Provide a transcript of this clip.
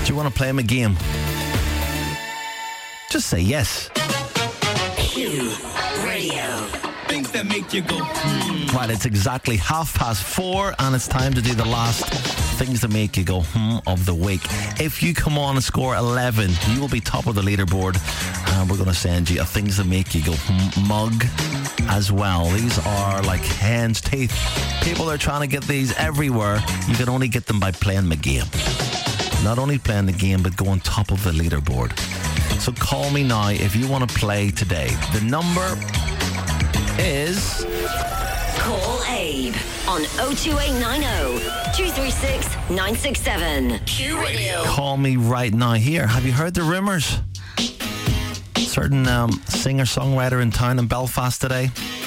Do you want to play him a game? Just say yes. Q Radio. Things that make you go. Right, it's exactly 4:30 and it's time to do the last things that make you go of the week. If you come on and score 11, you will be top of the leaderboard, and we're going to send you a things that make you go mug as well. These are like hen's teeth. People are trying to get these everywhere. You can only get them by playing the game. Not only playing the game, but going top of the leaderboard. So call me now if you want to play today. The number is... Call Abe on 02890 236 967. Q Radio. Call me right now. Here, have you heard the rumours? Certain singer-songwriter in town in Belfast today